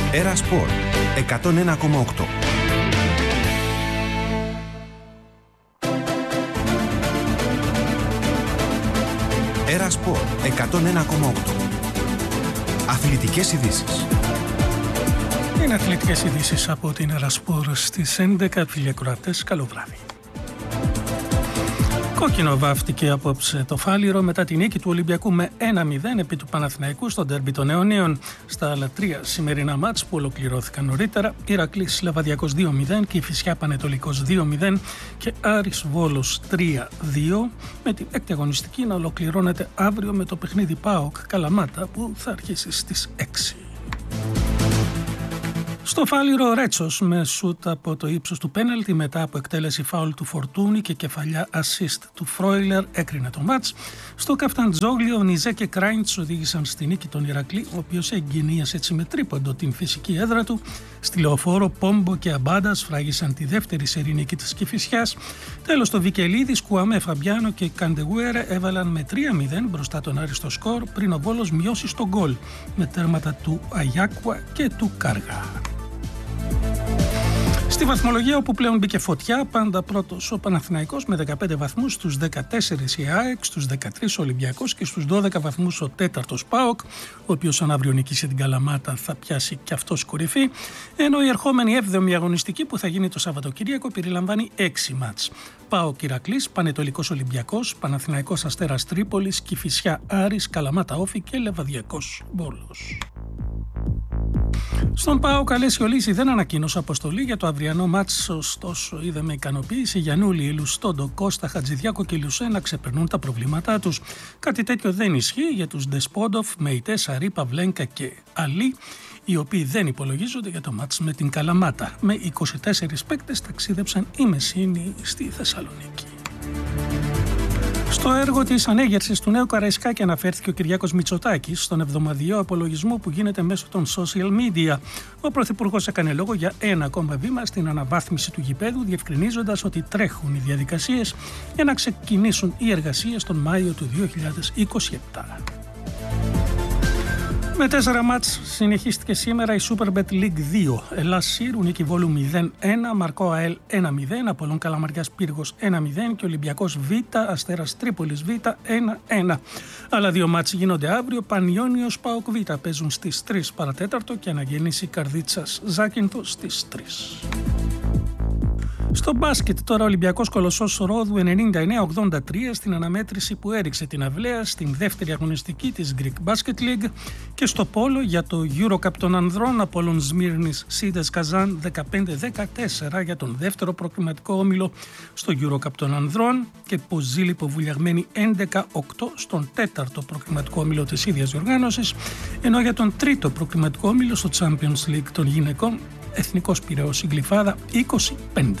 Έρα Σπορ 101,8. Έρα Σπορ 101,8. Αθλητικές ειδήσεις. Είναι αθλητικές ειδήσεις από την Έρα Σπορ στις 11. Φίλοι ακροατές, καλό βράδυ. Κόκκινο βάφτηκε απόψε το Φάληρο μετά τη νίκη του Ολυμπιακού με 1-0 επί του Παναθηναϊκού στο ντέρμπι των Αιωνίων. Στα άλλα τρία σημερινά μάτς που ολοκληρώθηκαν νωρίτερα, Ηρακλής Λεβαδιακός 2-0, Κηφισιά Πανετολικός 2-0 και Άρης Βόλος 3-2, με την έκτη αγωνιστική να ολοκληρώνεται αύριο με το παιχνίδι ΠΑΟΚ Καλαμάτα που θα αρχίσει στις 6. Στο Φάληρο ο Ρέτσος με σούτ από το ύψος του πέναλτι μετά από εκτέλεση φάουλ του Φορτούνη και κεφαλιά assist του Φρόιλερ έκρινε το μάτς. Στο Καφταντζόγλιο ο Νιζέ και Κράιντς οδήγησαν στη νίκη τον Ηρακλή, ο οποίος εγκαινίασε έτσι με τρίποντο την φυσική έδρα του. Στη Λεωφόρο Πόμπο και Αμπάντα σφράγισαν τη δεύτερη σερί νίκη της Κηφισιάς. Τέλος το Βικελίδης, Κουαμέ Φαμπιάνο και Καντεγουέρε έβαλαν με 3-0 μπροστά τον Άρη στο σκορ πριν ο Βόλος μειώσει στο γκολ με τέρματα του Αγιάκουα και του Κάργα. Στη βαθμολογία όπου πλέον μπήκε φωτιά, πάντα πρώτος ο Παναθηναϊκός με 15 βαθμούς, στους 14 η ΑΕΚ, στους 13 ο Ολυμπιακός και στους 12 βαθμούς ο τέταρτος ΠΑΟΚ, ο οποίος αν αύριο νικήσει την Καλαμάτα θα πιάσει και αυτός κορυφή, ενώ η ερχόμενη 7η αγωνιστική που θα γίνει το Σαββατοκύριακο περιλαμβάνει 6 μάτς. ΠΑΟΚ Ηρακλής, Πανετολικός Ολυμπιακός, Παναθηναϊκός Αστέρας Τρίπολης, Κηφισιά Άρης, Καλαμάτα Όφη και Λεβαδιακός Βόλος. Στον ΠΑΟΚ Αλέσιο Λύση δεν ανακοίνωσε αποστολή για το αυριανό μάτς, ωστόσο είδε με ικανοποίηση Γιαννούλη, Λουστόντο, Κώστα, Χατζηδιάκο και Λουσέ να ξεπερνούν τα προβλήματά τους. Κάτι τέτοιο δεν ισχύει για τους Ντεσπόντοφ, Μεϊτέ, Σαρή, Παυλένκα και Αλή, οι οποίοι δεν υπολογίζονται για το μάτς με την Καλαμάτα. Με 24 παίκτες ταξίδεψαν η Μεσίνη στη Θεσσαλονίκη. Στο έργο της ανέγερσης του νέου Καραϊσκάκη αναφέρθηκε ο Κυριάκος Μητσοτάκης στον εβδομαδιαίο απολογισμό που γίνεται μέσω των social media. Ο Πρωθυπουργός έκανε λόγο για ένα ακόμα βήμα στην αναβάθμιση του γηπέδου, διευκρινίζοντας ότι τρέχουν οι διαδικασίες για να ξεκινήσουν οι εργασίες τον Μάιο του 2027. Με 4 μάτς συνεχίστηκε σήμερα η Superbet League 2. Ελλάς Σύρου, Νίκη Βόλου 0-1, Μαρκό ΑΕΛ 1-0, Απολλών Καλαμαριάς Πύργος 1-0 και Ολυμπιακός Β, Αστέρας Τρίπολης Β 1-1. Άλλα 2 μάτς γίνονται αύριο. Πανιόνιος ΠΑΟΚ Β παίζουν στις 3 παρατέταρτο και Αναγέννηση Καρδίτσας Ζάκυνθο στις 3. Στο μπάσκετ τώρα ο Ολυμπιακός Κολοσσός Ρόδου 99-83 στην αναμέτρηση που έριξε την Αυλαία στην δεύτερη αγωνιστική της Greek Basket League, και στο πόλο για το Eurocup των Ανδρών Απόλλων Σμύρνης Σίδες Καζάν 15-14 για τον δεύτερο προκριματικό όμιλο στο Eurocup των Ανδρών και Ποζίλιπο Βουλιαγμένη 11-8 στον τέταρτο προκριματικό όμιλο της ίδιας διοργάνωσης, ενώ για τον τρίτο προκριματικό όμιλο στο Champions League των γυναικών Εθνικός Πειραιώς Γλυφάδα 25.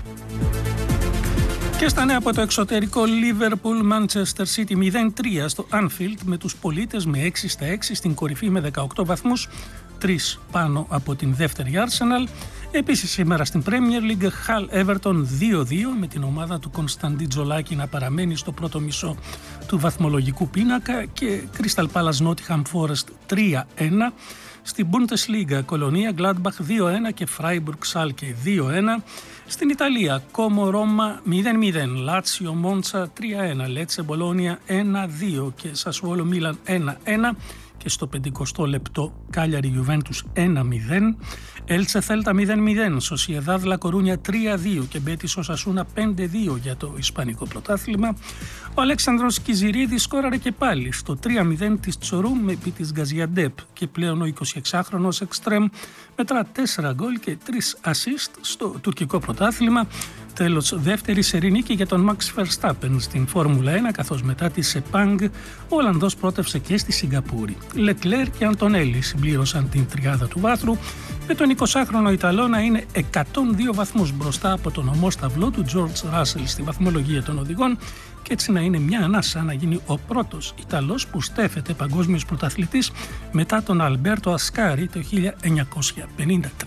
Και στα νέα από το εξωτερικό, Liverpool Manchester City 0-3 στο Anfield με τους πολίτες με 6-6 στην κορυφή με 18 βαθμούς, 3 πάνω από την δεύτερη Arsenal. Επίσης σήμερα στην Premier League, Hull Everton 2-2 με την ομάδα του Κωνσταντί Τζολάκη να παραμένει στο πρώτο μισό του βαθμολογικού πίνακα και Crystal Palace Nottingham Forest 3-1. Στην Bundesliga, Κολονία Gladbach 2-1 και Freiburg Schalke 2-1. Στην Ιταλία, Como Roma 0-0, Λάτσιο Μόντσα 3-1, Λέτσε Μπολόνια 1-2 και Σασουόλο Μίλαν 1-1. Και στο 50 λεπτό Κάλιαρη Γιουβέντους 1-0, Έλτσε Θέλτα 0-0, Σοσιεδάδ Λα Κορούνια 3-2 και Μπέτις Οσασούνα 5-2 για το Ισπανικό πρωτάθλημα. Ο Αλέξανδρος Κιζηρίδης σκόραρε και πάλι στο 3-0 της Τσορούμ επί της Γκαζιαντέπ και πλέον ο 26χρονος εξτρέμ μετρά 4 γκολ και 3 ασίστ στο τουρκικό πρωτάθλημα. Τέλος, δεύτερη σερί νίκη για τον Max Verstappen στην Φόρμουλα 1, καθώς μετά τη Σεπάνγκ ο Ολλανδός πρότευσε και στη Σιγκαπούρη. Λεκλέρ και Αντονέλη συμπλήρωσαν την τριάδα του βάθρου, με τον 20χρονο Ιταλό να είναι 102 βαθμούς μπροστά από τον ομόσταυλό του George Russell στη βαθμολογία των οδηγών και έτσι να είναι μια ανάσα να γίνει ο πρώτος Ιταλός που στέφεται παγκόσμιος πρωταθλητής μετά τον Αλμπέρτο Ασκάρι το 1953.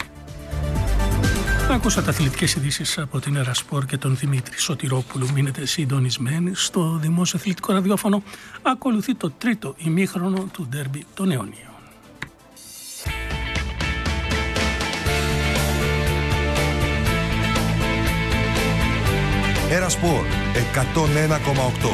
Ακούσατε αθλητικές ειδήσεις από την Έρα Σπορ και τον Δημήτρη Σωτηρόπουλο. Μείνετε συντονισμένοι στο δημόσιο αθλητικό ραδιόφωνο. Ακολουθεί το τρίτο ημίχρονο του ντέρμπι των Αιωνίων. Ερασπορ 101,8.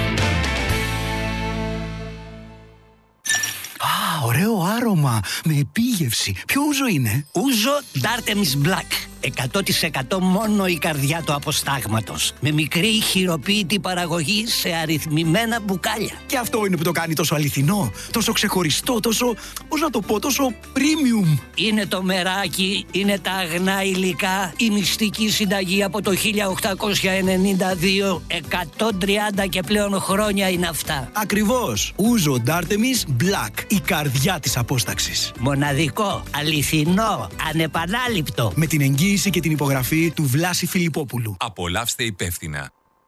Ωραίο άρωμα, με επίγευση. Ποιο ούζο είναι? Ούζο Dartemis Black. 100% μόνο η καρδιά του αποστάγματος. Με μικρή χειροποίητη παραγωγή σε αριθμημένα μπουκάλια. Και αυτό είναι που το κάνει τόσο αληθινό, τόσο ξεχωριστό, τόσο, πώς να το πω, τόσο premium. Είναι το μεράκι, είναι τα αγνά υλικά, η μυστική συνταγή από το 1892. 130 και πλέον χρόνια είναι αυτά. Ακριβώς. Ούζο Dartemis Black, η καρδιά της απόσταξης. Μοναδικό, αληθινό, ανεπανάληπτο. Με την εγγύηση και την υπογραφή του Βλάση Φιλιππόπουλου. Απολαύστε υπεύθυνα.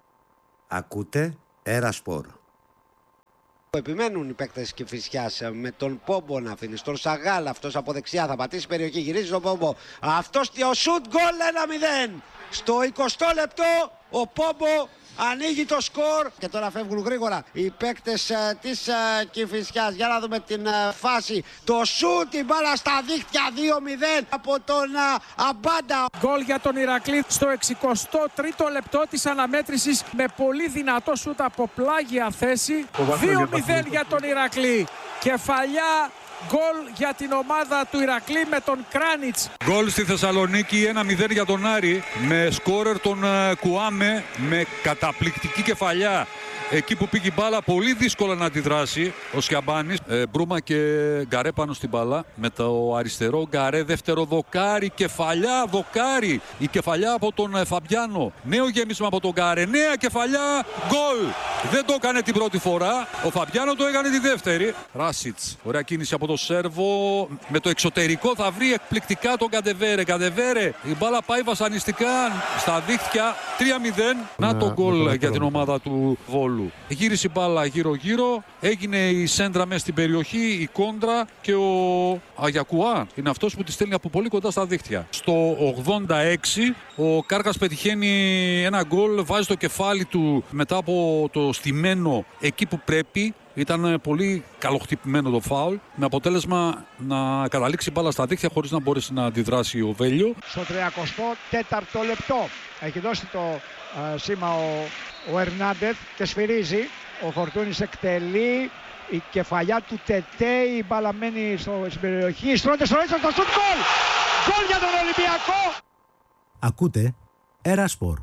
Ακούτε Ερασπορ. Επιμένουν οι παίκτες Κηφισιάς με τον Πόμπο να αφήνει στον Σαγάλ. Αυτός από δεξιά θα πατήσει περιοχή, γυρίζει στον Πόμπο. Αυτός ο σουτ γκολ 1-0. Στο 20 λεπτό ο Πόμπο ανοίγει το σκορ και τώρα φεύγουν γρήγορα οι παίκτες της Κηφισιάς. Για να δούμε την φάση. Το σουτ, η μπάλα στα δίχτυα, 2-0 από τον Αμπάντα. Γκολ για τον Ηρακλή στο 63ο λεπτό της αναμέτρησης με πολύ δυνατό σουτ από πλάγια θέση. 2-0 για τον Ηρακλή. Κεφαλιά. Γκολ για την ομάδα του Ηρακλή με τον Κράνιτς. Γκολ στη Θεσσαλονίκη, 1-0 για τον Άρη με σκόρερ τον Κουάμε με καταπληκτική κεφαλιά. Εκεί που πήγε η μπάλα, πολύ δύσκολα να αντιδράσει ο Σιαμπάνης. Μπρούμα και Γκαρέ πάνω στην μπάλα. Με το αριστερό Γκαρέ, δεύτερο δοκάρι, κεφαλιά, δοκάρι. Η κεφαλιά από τον Φαμπιάνο. Νέο γέμισμα από τον Γκαρέ, νέα κεφαλιά, γκολ. Δεν το έκανε την πρώτη φορά. Ο Φαμπιάνο το έκανε τη δεύτερη. Ράσιτς, ωραία κίνηση από τον Σέρβο. Με το εξωτερικό θα βρει εκπληκτικά τον Καντεβέρε. Καντεβέρε, η μπάλα πάει βασανιστικά στα δίχτυα. 3-0. Να το γκολ για την ομάδα του Βόλου. Γύρισε η μπάλα γύρω-γύρω, έγινε η σέντρα μέσα στην περιοχή, η κόντρα και ο Αγιακουά είναι αυτός που τη στέλνει από πολύ κοντά στα δίχτυα. Στο 86 ο Κάρκας πετυχαίνει ένα γκολ, βάζει το κεφάλι του μετά από το στημένο εκεί που πρέπει. Ήταν πολύ καλοχτυπημένο το φάουλ, με αποτέλεσμα να καταλήξει μπάλα στα δίχτυα χωρίς να μπορέσει να αντιδράσει ο Βέλιο. Στο 34ο λεπτό έχει δώσει το σήμα ο Ερνάντεθ και σφυρίζει. Ο Φορτούνης εκτελεί. Η κεφαλιά του Τετέ, η μπάλα μένει στην περιοχή. Στρώνεται στο ίσο, το σουτ γκολ! Γκολ για τον Ολυμπιακό! Ακούτε Ερασπορ.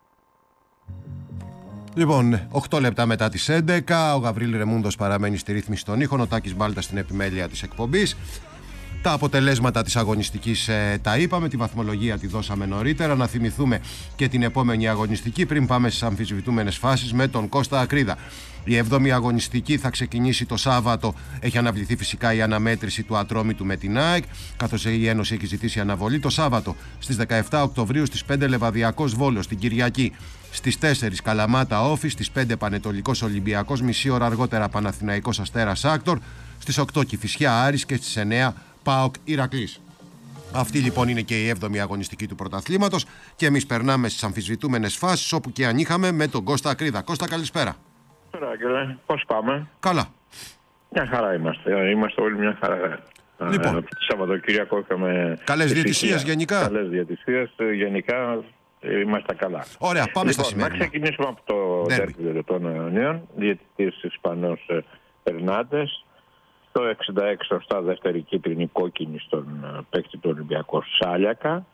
Λοιπόν, 8 λεπτά μετά τις 11, ο Γαβρίλ Ρεμούντος παραμένει στη ρύθμιση των ήχων, ο Τάκης Μπάλτας στην επιμέλεια της εκπομπής. Τα αποτελέσματα της αγωνιστικής τα είπαμε, τη βαθμολογία τη δώσαμε νωρίτερα. Να θυμηθούμε και την επόμενη αγωνιστική πριν πάμε στις αμφισβητούμενες φάσεις με τον Κώστα Ακρίδα. Η 7η αγωνιστική θα ξεκινήσει το Σάββατο. Έχει αναβληθεί φυσικά η αναμέτρηση του Ατρόμητου με την ΑΕΚ, καθώς η Ένωση έχει ζητήσει αναβολή. Το Σάββατο στις 17 Οκτωβρίου στις 5 Λεβαδιακός Βόλος, την Κυριακή στις 4 Καλαμάτα Όφη, στις 5 Πανετολικός Ολυμπιακός, μισή ώρα αργότερα Παναθηναϊκός Αστέρας Άκτορ, στις 8 Κηφισιά Άρης και στις 9 ΠΑΟΚ Ηρακλής. Αυτή λοιπόν είναι και η 7η αγωνιστική του πρωταθλήματος και εμείς περνάμε στις αμφισβητούμενες φάσεις όπου και αν είχαμε με τον Κώστα Ακρίδα. Κώστα, καλησπέρα. Καλησπέρα, πώς πάμε? Καλά. Μια χαρά είμαστε. Είμαστε όλοι μια χαρά. Λοιπόν. Σαββατοκύριακο είχαμε. Καλές διαιτησίες γενικά. Καλές διαιτησίες γενικά. Είμαστε καλά. Ωραία, πάμε στα σημερινά. Να ξεκινήσουμε από το ντέρμπι των Ιωνίων. Διαιτητής Ισπανός Ερνάντες. Το 66 σωστά δεύτερη κίτρινη κόκκινη στον παίκτη του Ολυμπιακού Σάλιακα.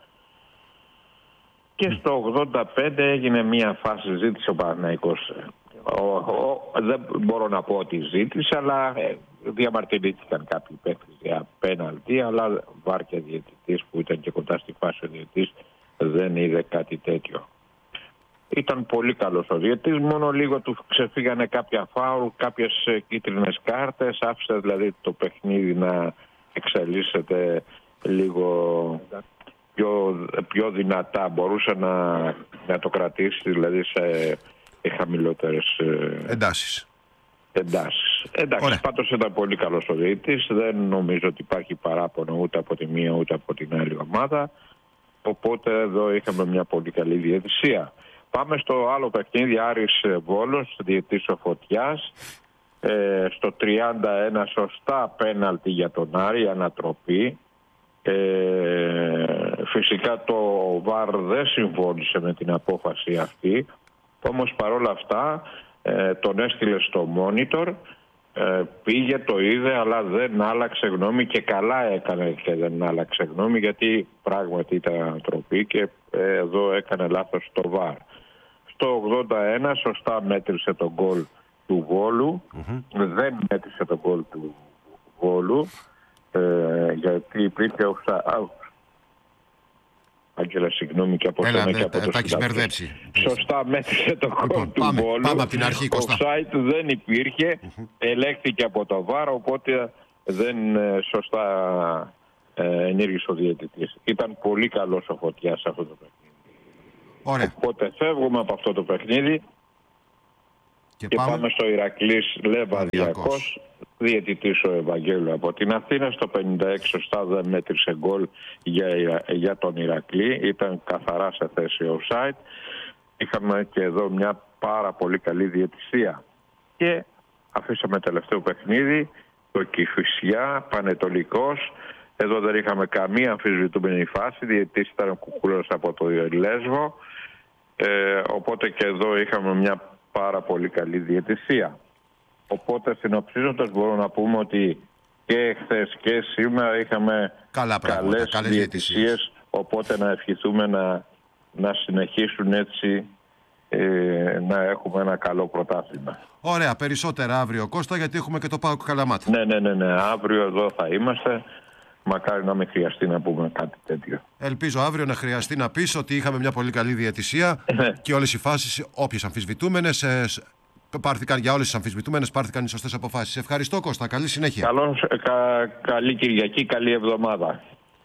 Και στο 85 έγινε μια φάση, ζήτησε ο Παναθηναϊκός. Δεν μπορώ να πω ότι ζήτησε, αλλά διαμαρτυρήθηκαν κάποιοι παίκτες για πέναλτι, αλλά βάρκια διαιτητής που ήταν και κοντά στη φάση ο διαιτητής δεν είδε κάτι τέτοιο. Ήταν πολύ καλός ο διαιτητής, μόνο λίγο του ξεφύγανε κάποια φάουλ, κάποιες κίτρινες κάρτες, άφησε δηλαδή το παιχνίδι να εξελίσσεται λίγο πιο δυνατά, μπορούσε να το κρατήσει δηλαδή σε χαμηλότερες εντάσεις. Εντάξει, πάντως ήταν πολύ καλός ο διαιτητής, δεν νομίζω ότι υπάρχει παράπονο ούτε από τη μία ούτε από την άλλη ομάδα, οπότε εδώ είχαμε μια πολύ καλή διαιτησία. Πάμε στο άλλο παιχνίδι, Άρης Βόλος, διαιτητής ο Φωτιάς. Στο 31 σωστά πέναλτι για τον Άρη, ανατροπή. Φυσικά το ΒΑΡ δεν συμφώνησε με την απόφαση αυτή, όμως παρόλα αυτά τον έστειλε στο monitor, πήγε, το είδε, αλλά δεν άλλαξε γνώμη, και καλά έκανε και δεν άλλαξε γνώμη, γιατί πράγματι ήταν ανατροπή και εδώ έκανε λάθος το ΒΑΡ. Στο 81 σωστά μέτρησε τον γκολ του Βόλου, δεν μέτρησε τον γκολ του Βόλου, γιατί υπήρχε offside. Άγγελα, συγγνώμη και από σένα και από το μπερδέψει. Σωστά μέτρησε το γκολ του Βόλου. Πάμε από την αρχή, Κώστα. Offside δεν υπήρχε, ελέγχθηκε από το ΒΑΡ, οπότε δεν σωστά ενήργησε ο διαιτητής. Ήταν πολύ καλός ο Φωτιάς σε αυτό το παιχνίδι. Ωραία. Οπότε φεύγουμε από αυτό το παιχνίδι και πάμε στο Ηρακλής Λεβαδιακός. Διαιτητής ο Ευαγγέλου από την Αθήνα. Στο 56 σωστά δεν μέτρησε γκολ για τον Ηρακλή. Ήταν καθαρά σε θέση offside. Είχαμε και εδώ μια πάρα πολύ καλή διαιτησία. Και αφήσαμε τελευταίο παιχνίδι, το Κηφισιά Πανετολικός. Εδώ δεν είχαμε καμία αμφισβητούμενη φάση. Διαιτητής ήταν ο Κουκούλος από το Λέσβο. Οπότε και εδώ είχαμε μια πάρα πολύ καλή διαιτησία. Οπότε συνοψίζοντας μπορούμε να πούμε ότι και χθες και σήμερα είχαμε καλές διαιτησίες. Οπότε να ευχηθούμε να συνεχίσουν έτσι, να έχουμε ένα καλό πρωτάθλημα. Ωραία, περισσότερα αύριο, Κώστα, γιατί έχουμε και το ΠΑΟΚ Καλαμάτα. Ναι, αύριο εδώ θα είμαστε. Μακάρι να μην χρειαστεί να πούμε κάτι τέτοιο. Ελπίζω αύριο να χρειαστεί να πεις ότι είχαμε μια πολύ καλή διαιτησία και όλες οι φάσεις, όποιες αμφισβητούμενες, πάρθηκαν, για όλες τις αμφισβητούμενες πάρθηκαν οι σωστές αποφάσεις. Ευχαριστώ, Κώστα. Καλή συνέχεια. Καλή Κυριακή, καλή εβδομάδα.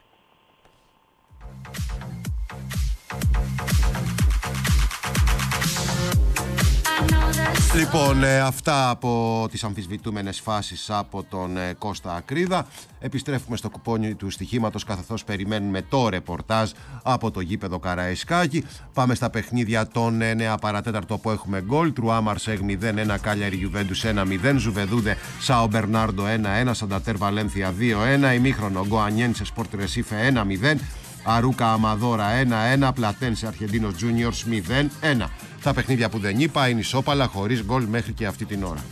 Λοιπόν, αυτά από τις αμφισβητούμενες φάσεις από τον Κώστα Ακρίδα. Επιστρέφουμε στο κουπόνι του στοιχήματος, καθώς περιμένουμε το ρεπορτάζ από το γήπεδο Καραϊσκάκη. Πάμε στα παιχνίδια των 9 παρατέταρτο που έχουμε γκολ. Τρουά Μαρσέγ 0-1, Κάλιαρη Γιουβέντους 1-0, Ζουβεδούδε Σάο Μπερνάρντο 1-1, Σαντατέρ Βαλένθια 2-1, ημίχρονο Γκοανιένσε Σπορτ Ρεσίφε 1-0, Αρούκα Αμαδόρα 1-1, Πλατένσε Αρχεντίνος Τζούνιορς 0-1. Τα παιχνίδια που δεν είπα είναι ισόπαλα, χωρίς γκολ μέχρι και αυτή την ώρα.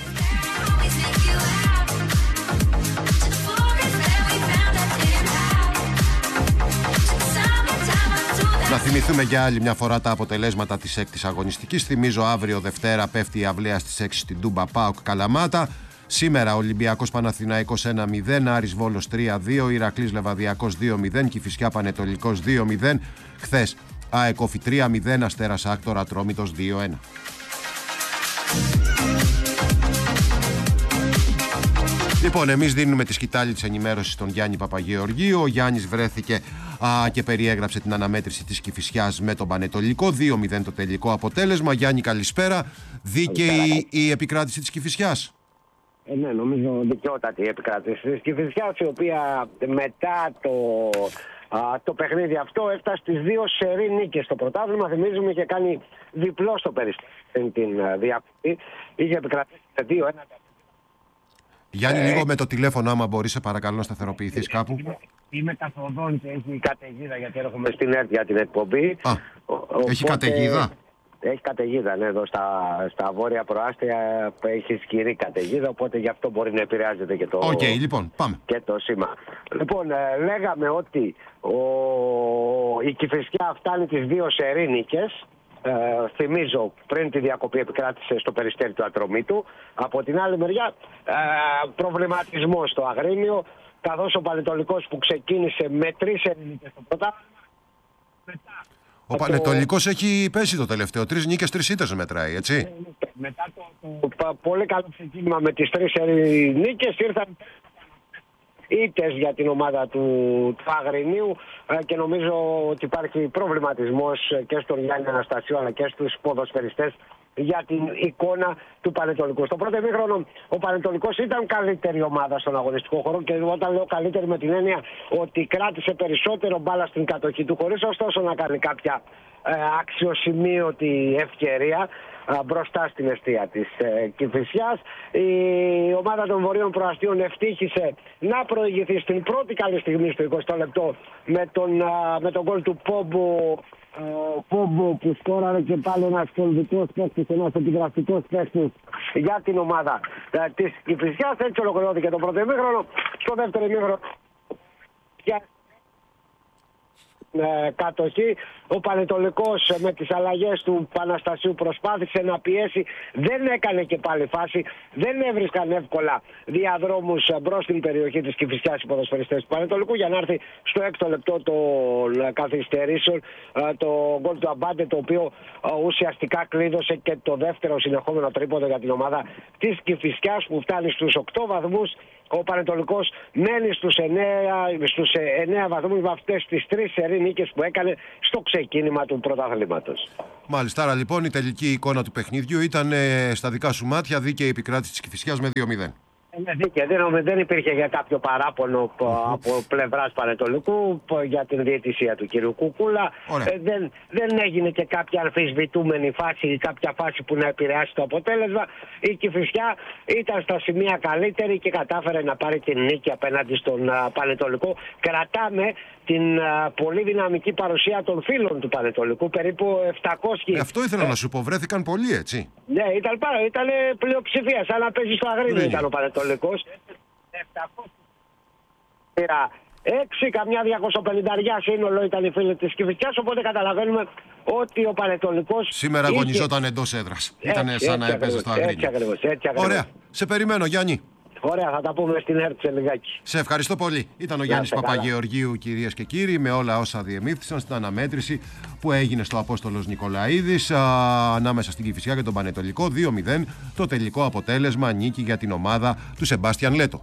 Να θυμηθούμε για άλλη μια φορά τα αποτελέσματα της έκτης αγωνιστικής. Θυμίζω αύριο Δευτέρα πέφτει η αυλαία στις 6 στην Τούμπα ΠΑΟΚ Καλαμάτα. Σήμερα Ολυμπιακός Παναθηναϊκός 1-0, Άρης Βόλος 3-2, Ηρακλής Λεβαδιακός 2-0, Κηφισιά Πανετολικός 2-0. Χθες ΑΕΚ Όφη 3-0, Αστέρας Άκτορα Ατρόμητος 2-1. Λοιπόν, εμείς δίνουμε τη σκητάλη της ενημέρωσης στον Γιάννη Παπαγεωργίου. Ο Γιάννης βρέθηκε και περιέγραψε την αναμέτρηση της Κηφισιάς με τον Πανετολικό. 2-0 το τελικό αποτέλεσμα. Γιάννη, καλησπέρα. Δίκαιη η επικράτηση της Κηφισιάς? Ναι, νομίζω δικαιότατη η επικράτηση της Κηφισιάς, η οποία μετά το παιχνίδι αυτό έφτασε στις 2 σερί νίκες στο πρωτάθλημα. Θυμίζουμε, είχε κάνει διπλό στο Περιστέρι την διακοπή. Είχε επικρατήσει 2-1. Γιάννη, λίγο με το τηλέφωνο, άμα μπορείς, σε παρακαλώ, να σταθεροποιηθείς κάπου. Είμαι καθοδόν και έχει καταιγίδα, γιατί έρχομαι στην ΕΡΤ για την εκπομπή. Έχει καταιγίδα? Έχει καταιγίδα, ναι, εδώ στα βόρεια προάστια έχει ισχυρή καταιγίδα, οπότε γι' αυτό μπορεί να επηρεάζεται και το, λοιπόν, πάμε. Και το σήμα. Λοιπόν, λέγαμε ότι η Κηφισιά φτάνει τις 2 σερί νίκες. Θυμίζω, πριν τη διακοπή επικράτησε στο Περιστέρι του Ατρομήτου. Από την άλλη μεριά, προβληματισμό στο Αγρίνιο, καθώς ο Πανετολικός που ξεκίνησε με 3 νίκες στο πρωτάθλημα. Ο Πανετολικός έχει πέσει το τελευταίο. 3 νίκες, 3 ήττες μετράει, έτσι. Μετά το πολύ καλό ξεκίνημα με τις 3 νίκες, ήρθαν ήττες για την ομάδα του Αγρινίου και νομίζω ότι υπάρχει προβληματισμός και στον Γιάννη Αναστασίου αλλά και στους ποδοσφαιριστές για την εικόνα του Πανετολικού. Στο πρώτο ημίχρονο ο Πανετολικός ήταν καλύτερη ομάδα στον αγωνιστικό χώρο, και όταν λέω καλύτερη με την έννοια ότι κράτησε περισσότερο μπάλα στην κατοχή του, χωρίς ωστόσο να κάνει κάποια αξιοσημείωτη ευκαιρία. μπροστά στην εστία της Κηφισιάς. Η ομάδα των Βορείων Προαστίων ευτύχησε να προηγηθεί στην πρώτη καλή στιγμή στο 20 λεπτό με τον γκολ του Πόμπο που σκόραρε και πάλι ένας κομβικός παίκτης, ένας επιγραφικός παίκτης για την ομάδα της Κηφισιάς. Έτσι ολοκληρώθηκε το πρώτο ημίχρονο. Στο δεύτερο ημίχρονο κατοχή. Ο Πανετολικός με τις αλλαγές του Παναστασίου προσπάθησε να πιέσει, δεν έκανε και πάλι φάση, δεν έβρισκαν εύκολα διαδρόμους μπρος στην περιοχή της Κηφισιάς οι ποδοσφαιριστές του Πανετολικού για να έρθει στο 6ο λεπτό των καθυστερήσεων το γκολ του Αμπάντε, το οποίο ουσιαστικά κλείδωσε και το δεύτερο συνεχόμενο τρίποντο για την ομάδα της Κηφισιάς που φτάνει στους 8 βαθμούς. Ο Πανετολικός μένει στους 9 βαθμούς με αυτές τις 3 σερί νίκες που έκανε στο ξεκίνημα του πρωταθλήματος. Μάλιστα, άρα λοιπόν η τελική εικόνα του παιχνίδιου ήταν στα δικά σου μάτια δίκαιη επικράτηση της Κηφισιάς με 2-0. Δεν υπήρχε για κάποιο παράπονο από πλευράς Πανετολικού για την διαιτησία του κ. Κουκούλα. Δεν έγινε και κάποια αμφισβητούμενη φάση ή κάποια φάση που να επηρεάσει το αποτέλεσμα. Η Κηφισιά ήταν στα σημεία καλύτερη και κατάφερε να πάρει την νίκη απέναντι στον Πανετολικό. Κρατάμε την πολύ δυναμική παρουσία των φίλων του Πανετολικού, περίπου 700. Αυτό ήθελα να σου πω, βρέθηκαν πολλοί, έτσι. Ναι, ήταν πλειοψηφία, σαν να παίζει στο Αγρίνιο ήταν ο Πανετολικός. 700. 6, καμιά 250 σύνολο ήταν οι φίλοι της Κηφισιάς, οπότε καταλαβαίνουμε ότι ο Πανετολικός σήμερα αγωνιζόταν εντός έδρας. Ήταν σαν να έπαιζε στο Αγρίνιο. Ωραία, σε περιμένω Γιάννη. Ωραία, θα τα πούμε στην ΕΡΤ λιγάκι. Σε ευχαριστώ πολύ. Ήταν ο Γιάννης Παπαγεωργίου, κυρίες και κύριοι, με όλα όσα διεμήφθησαν στην αναμέτρηση που έγινε στο Απόστολος Νικολαίδης ανάμεσα στην Κηφισιά και τον Πανετολικό. 2-0 το τελικό αποτέλεσμα, νίκη για την ομάδα του Σεμπάστιαν Λέτο.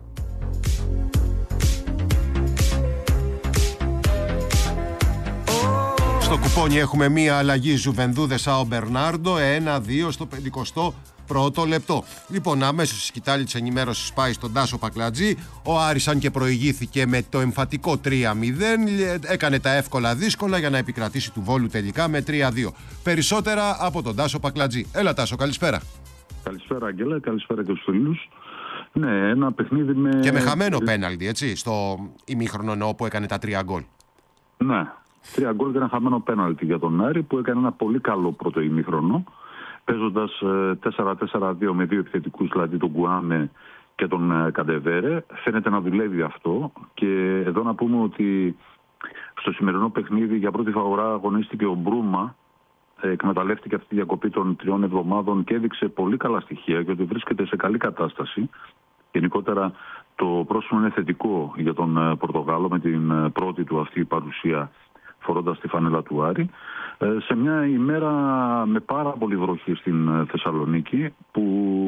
Στο κουπόνι έχουμε μία αλλαγή Ζουβενδούδε Σάο Μπερνάρντο, 1-2 στο 51ο λεπτό. Λοιπόν, αμέσως η σκητάλη της ενημέρωσης πάει στον Τάσο Πακλατζή. Ο Άρης, αν και προηγήθηκε με το εμφατικό 3-0, έκανε τα εύκολα δύσκολα για να επικρατήσει του Βόλου τελικά με 3-2. Περισσότερα από τον Τάσο Πακλατζή. Έλα Τάσο, καλησπέρα. Καλησπέρα Αγγέλα, καλησπέρα και στους φίλους. Ναι, ένα παιχνίδι με... Και με χαμένο πέναλτι, έτσι, στο ημίχρονο όπου έκανε τα 3 γκολ. Ναι, 3 γκολ και ένα χαμένο πέναλτι για τον Άρη που έκανε ένα πολύ καλό πρώτο ημίχρονο, παίζοντας 4-4-2 με 2 επιθετικούς, δηλαδή τον Κουάμε και τον Καντεβέρε. Φαίνεται να δουλεύει αυτό και εδώ να πούμε ότι στο σημερινό παιχνίδι για πρώτη φορά αγωνίστηκε ο Μπρούμα, εκμεταλλεύτηκε αυτή τη διακοπή των 3 εβδομάδων και έδειξε πολύ καλά στοιχεία και ότι βρίσκεται σε καλή κατάσταση. Γενικότερα το πρόσωπο είναι θετικό για τον Πορτογάλο με την πρώτη του αυτή παρουσία φορώντας τη φανέλα του Άρη, σε μια ημέρα με πάρα πολύ βροχή στην Θεσσαλονίκη που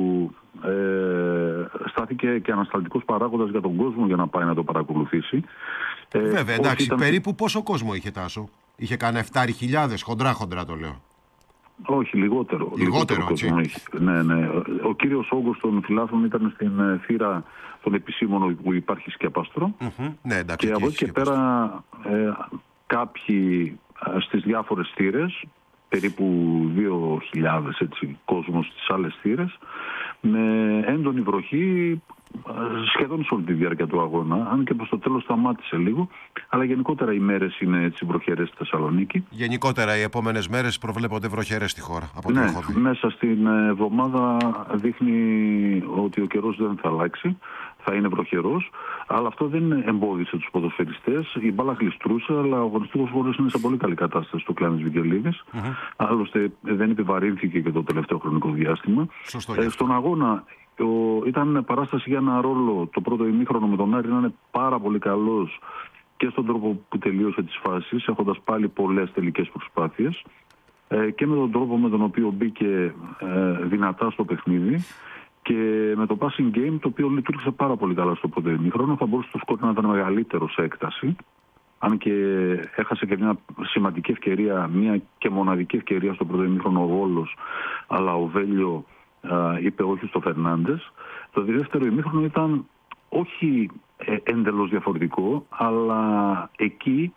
στάθηκε και ανασταλτικός παράγοντας για τον κόσμο για να πάει να το παρακολουθήσει. Βέβαια, εντάξει, περίπου πόσο κόσμο είχε Τάσο? Είχε κάνει 7.000, χοντρά το λέω. Όχι, λιγότερο. Λιγότερο κόσμο είχε. Ναι. Ο κύριος όγκος των φιλάθλων ήταν στην θύρα των επισήμων που υπάρχει σκέπαστρο. Ναι, εντάξει, και από εκεί και πέρα κάποιοι στις διάφορες θύρες, περίπου 2.000 έτσι, κόσμος στις άλλες θύρες, με έντονη βροχή σχεδόν σε όλη τη διάρκεια του αγώνα, αν και προς το τέλος σταμάτησε λίγο, αλλά γενικότερα οι μέρες είναι έτσι βροχερές στη Θεσσαλονίκη. Γενικότερα οι επόμενες μέρες προβλέπονται βροχερές στη χώρα. Από ναι, μέσα στην εβδομάδα δείχνει ότι ο καιρός δεν θα αλλάξει, θα είναι βροχερός, αλλά αυτό δεν εμπόδισε τους ποδοσφαιριστές. Η μπάλα γλιστρούσε, αλλά ο αγωνιστικός χώρος είναι σε πολύ καλή κατάσταση στο Κλάνης Βικελίδης. Άλλωστε δεν επιβαρύνθηκε και το τελευταίο χρονικό διάστημα. Στον αγώνα ήταν παράσταση για ένα ρόλο το πρώτο ημίχρονο με τον Άρη να είναι πάρα πολύ καλός και στον τρόπο που τελείωσε τις φάσεις, έχοντας πάλι πολλές τελικές προσπάθειες, και με τον τρόπο με τον οποίο μπήκε δυνατά στο παιχνίδι και με το passing game, το οποίο λειτουργήσε πάρα πολύ καλά στο πρώτο ημίχρονο. Θα μπορούσε το σκορ να ήταν μεγαλύτερο σε έκταση, αν και έχασε και μια σημαντική ευκαιρία, μια και μοναδική ευκαιρία στο πρώτο ημίχρονο ο Βόλος, αλλά ο Βέλιο είπε όχι στο Φερνάντες. Το δεύτερο ημίχρονο ήταν όχι εντελώς διαφορετικό, αλλά εκεί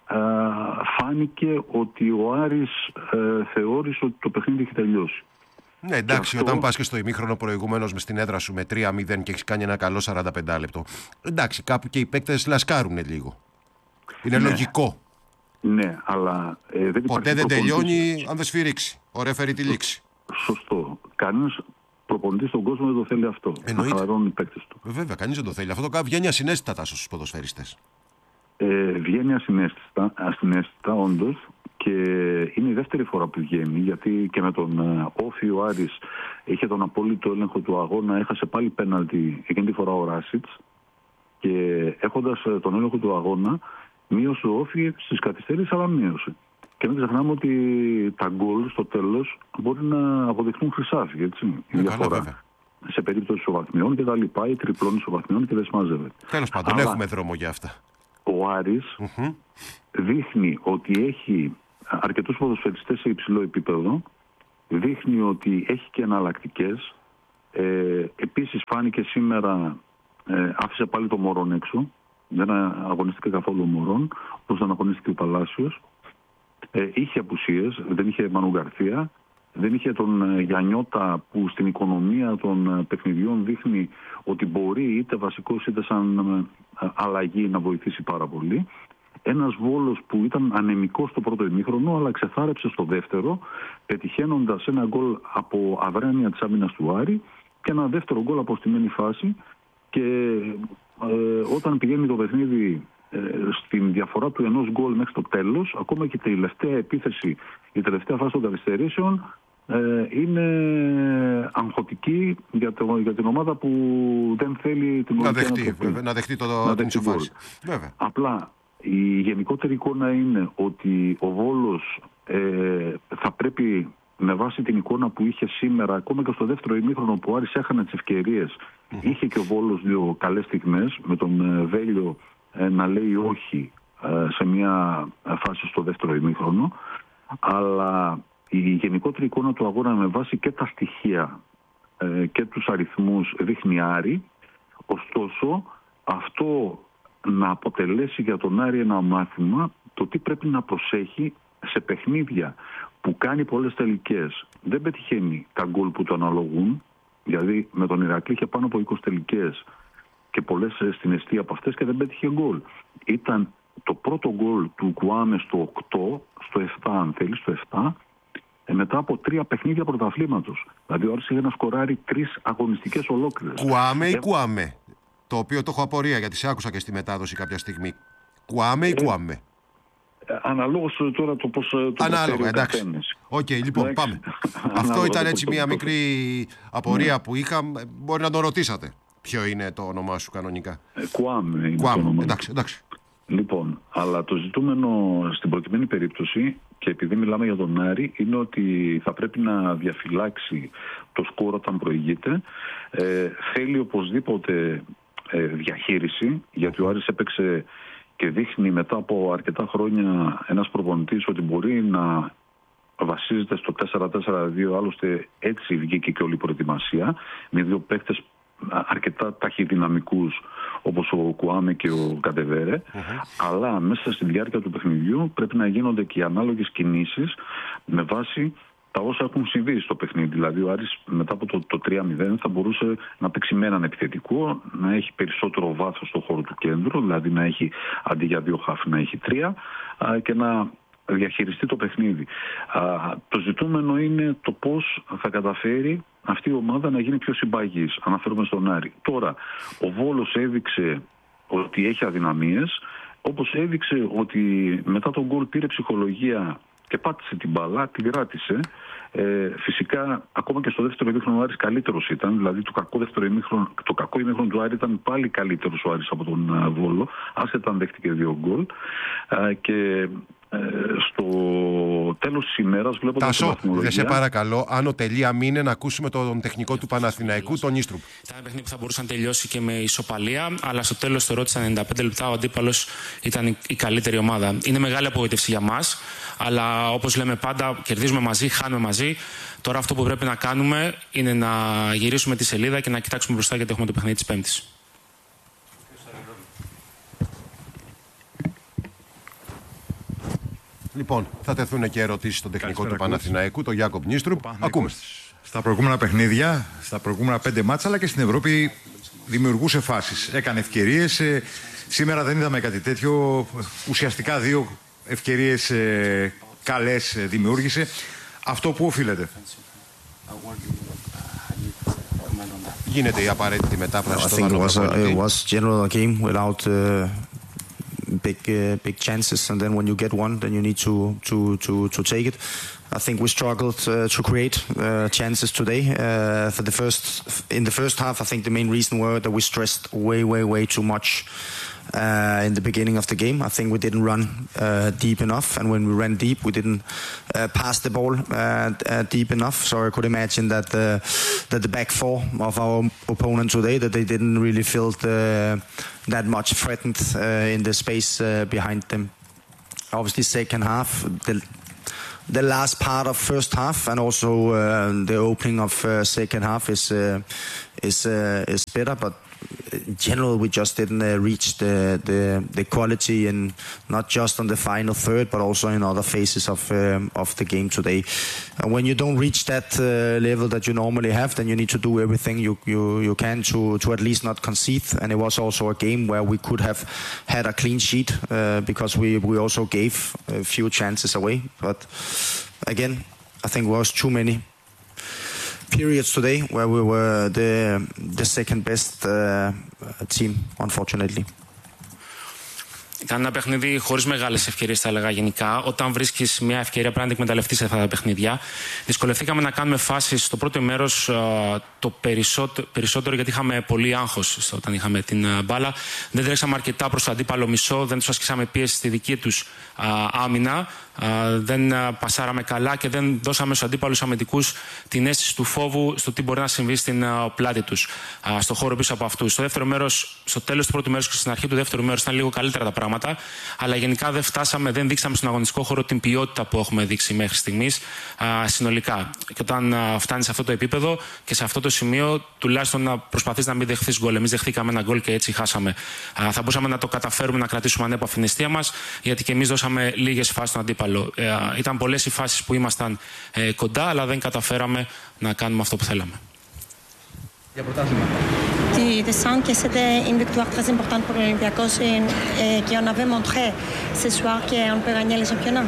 φάνηκε ότι ο Άρης θεώρησε ότι το παιχνίδι έχει τελειώσει. Ναι, εντάξει, όταν πας και στο ημίχρονο προηγουμένως με στην έδρα σου με 3-0 και έχεις κάνει ένα καλό 45 λεπτό. Εντάξει, κάπου και οι παίκτες λασκάρουν λίγο. Είναι λογικό. Ναι, αλλά ποτέ δεν τελειώνει αν δεν σφυρίξει. Ο ρέφερι τη λήξη. Σωστό. Κανένας προπονητής στον κόσμο δεν το θέλει αυτό. Να χαλαρώνουν οι παίκτες του. Βέβαια, κανείς δεν το θέλει. Αυτό το βγαίνει ασυναίσθητα στους ποδοσφαιριστές. Βγαίνει ασυναίσθητα όντως, και είναι η δεύτερη φορά που βγαίνει, γιατί και με τον Όφη ο Άρης είχε τον απόλυτο έλεγχο του αγώνα, έχασε πάλι πέναλτι εκείνη τη φορά ο Ράσιτς, και έχοντας τον έλεγχο του αγώνα μείωσε ο Όφη στις καθυστερήσεις, αλλά μείωσε. Και μην ξεχνάμε ότι τα γκολ στο τέλος μπορεί να αποδειχθούν χρυσάφι, έτσι, η διαφορά. Σε περίπτωση ισοβαθμιών και τα λοιπά, ή τριπλών ισοβαθμιών και δεν σημάζεται. Τέλος πάντων, έχουμε δρόμο για αυτά. Ο Άρης δείχνει ότι έχει αρκετούς ποδοσφαιριστές σε υψηλό επίπεδο, δείχνει ότι έχει και εναλλακτικές. Επίσης φάνηκε σήμερα, άφησε πάλι το Μωρόν έξω, δεν αγωνίστηκε καθόλου ο Μωρόν, όπως δεν αγωνίστηκε ο Παλάσιος. Είχε απουσίες, δεν είχε Μανου Γκαρθία, δεν είχε τον Γιαννιώτα που στην οικονομία των παιχνιδιών δείχνει ότι μπορεί είτε βασικός είτε σαν αλλαγή να βοηθήσει πάρα πολύ. Ένας Βόλος που ήταν ανεμικός στο πρώτο ημίχρονο, αλλά ξεθάρεψε στο δεύτερο, πετυχαίνοντας ένα γκολ από αδράνεια της άμυνας του Άρη και ένα δεύτερο γκολ από στημένη φάση. Και όταν πηγαίνει το παιχνίδι στην διαφορά του ενός γκολ μέχρι το τέλος, ακόμα και η τελευταία επίθεση, η τελευταία φάση των καθυστερήσεων είναι αγχωτική για την ομάδα που δεν θέλει την να δεχτεί την ισοφάση. Απλά η γενικότερη εικόνα είναι ότι ο Βόλος θα πρέπει, με βάση την εικόνα που είχε σήμερα, ακόμα και στο δεύτερο ημίχρονο που ο Άρης έχανε τις ευκαιρίες, είχε και ο Βόλος δύο καλές στιγμές, με τον Βέλιο να λέει όχι σε μια φάση στο δεύτερο ημίχρονο, αλλά η γενικότερη εικόνα του αγώνα με βάση και τα στοιχεία και τους αριθμούς δείχνει Άρη. Ωστόσο, αυτό να αποτελέσει για τον Άρη ένα μάθημα το τι πρέπει να προσέχει σε παιχνίδια που κάνει πολλές τελικές. Δεν πετυχαίνει τα γκολ που το αναλογούν, δηλαδή με τον Ηρακλή είχε πάνω από 20 τελικές και πολλές στην αιστεία από αυτές και δεν πέτυχε γκολ. Ήταν το πρώτο γκολ του Κουάμε στο 8, στο 7 αν θέλει, στο 7, μετά από 3 παιχνίδια πρωταθλήματος. Δηλαδή ο Άρης είχε να σκοράρει 3 αγωνιστικές ολόκληρες. Κουάμε ή Κουάμε? Το οποίο το έχω απορία, γιατί σε άκουσα και στη μετάδοση κάποια στιγμή. Κουάμε ή Κουάμε? Αναλόγως τώρα το πώς το ανάλογα, εντάξει. Οκ, λοιπόν, πάμε. Αυτό ήταν έτσι μια μικρή απορία που είχα. Μπορεί να το ρωτήσατε. Ποιο είναι το όνομά σου κανονικά? Κουάμε είναι Κουάμε, το όνομα. εντάξει. Λοιπόν, αλλά το ζητούμενο στην προκειμένη περίπτωση, και επειδή μιλάμε για τον Άρη, είναι ότι θα πρέπει να διαφυλάξει το σκορ όταν προηγείται. Θέλει οπωσδήποτε διαχείριση, γιατί ο Άρης έπαιξε και δείχνει μετά από αρκετά χρόνια ένας προπονητής ότι μπορεί να βασίζεται στο 4-4-2, άλλωστε έτσι βγήκε και όλη η προετοιμασία, με δύο παίκτες αρκετά ταχυδυναμικούς όπως ο Κουάμε και ο Καντεβέρε, αλλά μέσα στη διάρκεια του παιχνιδιού πρέπει να γίνονται και οι ανάλογες κινήσεις με βάση τα όσα έχουν συμβεί στο παιχνίδι. Δηλαδή ο Άρης μετά από το 3-0 θα μπορούσε να παίξει με έναν επιθετικό, να έχει περισσότερο βάθος στο χώρο του κέντρου, δηλαδή να έχει αντί για 2 χαφ να έχει 3 και να διαχειριστεί το παιχνίδι. Το ζητούμενο είναι το πώς θα καταφέρει αυτή η ομάδα να γίνει πιο συμπαγής. Αναφέρομαι στον Άρη. Τώρα, ο Βόλος έδειξε ότι έχει αδυναμίες, όπως έδειξε ότι μετά τον γκολ πήρε ψυχολογία και πάτησε την μπάλα, την κράτησε. Φυσικά, ακόμα και στο δεύτερο ημίχρονο ο Άρης καλύτερος ήταν. Δηλαδή, το κακό ημίχρονο του Άρη ήταν πάλι καλύτερος ο Άρης από τον Βόλο, άσχετα αν δέχτηκε 2 γκολ. Και στο τέλος της ημέρας, βλέποντας την βαθμολογία... Δεν σε παρακαλώ, άνω τελεία μείνε να ακούσουμε τον τεχνικό του Παναθηναϊκού, τον Ίστρουπ. Ήταν ένα παιχνίδι που θα μπορούσε να τελειώσει και με ισοπαλία, αλλά στο τέλος θεωρώ ότι στα 95 λεπτά ο αντίπαλος ήταν η καλύτερη ομάδα. Είναι μεγάλη απογοήτευση για μας, αλλά όπως λέμε πάντα, κερδίζουμε μαζί, χάνουμε μαζί. Τώρα αυτό που πρέπει να κάνουμε είναι να γυρίσουμε τη σελίδα και να κοιτάξουμε μπροστά, γιατί έχουμε το παιχνίδι της Πέμπτης. Λοιπόν, θα τεθούν και ερωτήσεις στον τεχνικό του Παναθηναϊκού, τον Γιάκοπ Νίστρουπ. Ακούμε. Στα προηγούμενα παιχνίδια, στα προηγούμενα 5 μάτσα, αλλά και στην Ευρώπη δημιουργούσε φάσεις. Έκανε ευκαιρίες. Σήμερα δεν είδαμε κάτι τέτοιο. Ουσιαστικά 2 ευκαιρίες καλές δημιούργησε. Αυτό που οφείλεται? Γίνεται η απαραίτητη μετάφραση. I think it was general game without big chances, and then when you get one, then you need to take it. I think we struggled to create chances today. In the first half, I think the main reason were that we stressed way too much in the beginning of the game. I think we didn't run deep enough, and when we ran deep, we didn't pass the ball deep enough. So I could imagine that the back four of our opponent today, that they didn't really feel that much threatened in the space behind them. Obviously, second half, the last part of first half and also the opening of second half is better, but in general we just didn't reach the quality, and not just on the final third but also in other phases of the game today. And when you don't reach that level that you normally have, then you need to do everything you can to at least not concede. And it was also a game where we could have had a clean sheet because we also gave a few chances away, but again I think it was too many periods today where we were the second best team, unfortunately. Ήταν ένα παιχνίδι χωρίς μεγάλες ευκαιρίες, θα έλεγα γενικά. Όταν βρίσκεις μια ευκαιρία πρέπει να την εκμεταλλευτείς σε αυτά τα παιχνίδια. Δυσκολευτήκαμε να κάνουμε φάσεις στο πρώτο μέρος το περισσότερο γιατί είχαμε πολύ άγχος όταν είχαμε την μπάλα. Δεν τρέξαμε αρκετά προς το αντίπαλο μισό, δεν τους ασκήσαμε πίεση στη δική τους άμυνα. Δεν πασάραμε καλά και δεν δώσαμε στους αντίπαλους αμυντικούς την αίσθηση του φόβου στο τι μπορεί να συμβεί στην πλάτη τους, στο χώρο πίσω από αυτούς. Στο δεύτερο μέρος, στο τέλος του πρώτου μέρους και στην αρχή του δεύτερου μέρους ήταν λίγο καλύτερα τα πράγματα, αλλά γενικά δεν δείξαμε στον αγωνιστικό χώρο την ποιότητα που έχουμε δείξει μέχρι στιγμής συνολικά. Και όταν φτάνεις σε αυτό το επίπεδο και σε αυτό το σημείο, τουλάχιστον να προσπαθείς να μην δεχθείς γκολ. Εμείς δεχθήκαμε ένα γκολ και έτσι χάσαμε. Θα μπορούσαμε να το καταφέρουμε να κρατήσουμε ανέπαφη την αιστεία μας, γιατί και εμείς δώσαμε λίγες φάσεις στον αντίπαλο. Ήταν πολλές οι φάσεις που ήμασταν κοντά, αλλά δεν καταφέραμε να κάνουμε αυτό που θέλαμε. Tu sens que c'était une victoire très importante pour l'Olympiakos et qu'on avait montré ce soir qu'on peut gagner le championnat?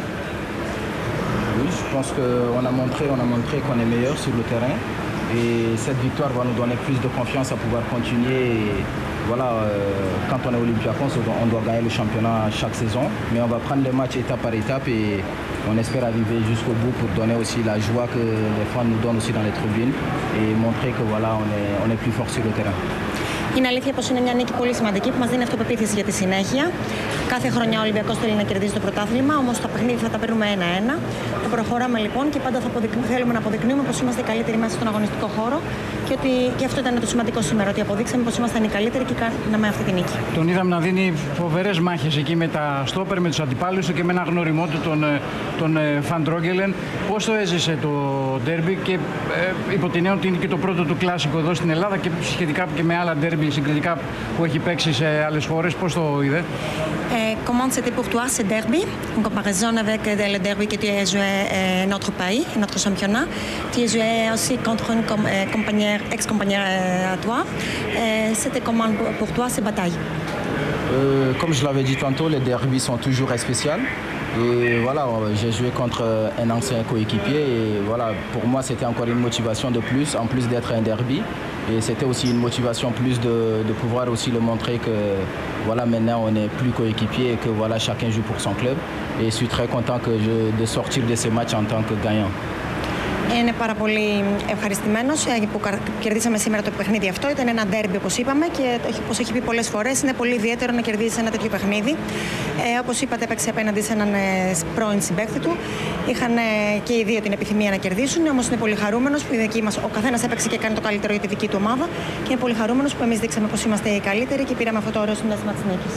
Oui, je pense qu'on a montré qu'on est meilleur sur le terrain et cette victoire va nous donner plus de confiance à pouvoir continuer. Voilà, quand on est Olympiakos, on doit gagner le championnat chaque saison, mais on va prendre les matchs étape par étape et on espère arriver jusqu'au bout pour donner aussi la joie que les fans nous donnent aussi dans les tribunes et montrer que voilà, on est plus fort sur le terrain. Είναι αλήθεια πως είναι μια νίκη πολύ σημαντική που μας δίνει αυτοπεποίθηση για τη συνέχεια. Κάθε χρονιά ο Ολυμπιακός θέλει να κερδίσει το πρωτάθλημα, όμως τα παιχνίδια θα τα παίρνουμε 1-1. Το προχωράμε λοιπόν και πάντα θέλουμε να αποδεικνύουμε πως είμαστε οι καλύτεροι μέσα στον αγωνιστικό χώρο και ότι και αυτό ήταν το σημαντικό σήμερα, ότι αποδείξαμε πως ήμασταν οι καλύτεροι και κάναμε αυτή τη νίκη. Τον είδαμε να δίνει φοβερές μάχες εκεί με τα στόπερ, με τους αντιπάλους του και με ένα γνωριμό του τον Φαν Τρόγκελεν. Πώς το έζησε το ντέρμπι και υπό την έννοια ότι είναι και το πρώτο του κλάσικο εδώ στην Ελλάδα και σχετικά και με άλλα ντέρμπι συγκριτικά που έχει παίξει σε άλλες χώρες, πώς το είδε? Comment c'était pour toi ce derby en comparaison avec le derby que tu as joué notre pays, notre championnat? Tu as joué aussi contre une ex-compagnie à toi. C'était comment pour toi ces batailles? Comme je l'avais dit tantôt, les derbys sont toujours spéciaux. Et voilà, j'ai joué contre un ancien coéquipier et voilà, pour moi c'était encore une motivation de plus, en plus d'être un derby. Et c'était aussi une motivation plus de pouvoir aussi le montrer que voilà, maintenant on n'est plus coéquipier et que voilà, chacun joue pour son club. Et je suis très content de sortir de ces matchs en tant que gagnant. Είναι πάρα πολύ ευχαριστημένος που κερδίσαμε σήμερα το παιχνίδι αυτό. Ήταν ένα ντέρμπι, όπως είπαμε, και όπως έχει πει πολλές φορές, είναι πολύ ιδιαίτερο να κερδίσεις ένα τέτοιο παιχνίδι. Όπως είπατε, έπαιξε απέναντι σε έναν πρώην συμπαίκτη του. Είχαν και οι δύο την επιθυμία να κερδίσουν, όμως είναι πολύ χαρούμενος που ο καθένας έπαιξε και κάνει το καλύτερο για τη δική του ομάδα. Και είναι πολύ χαρούμενος που εμείς δείξαμε πως είμαστε οι καλύτεροι και πήραμε αυτό το ωραίο συνέστημα της νίκης.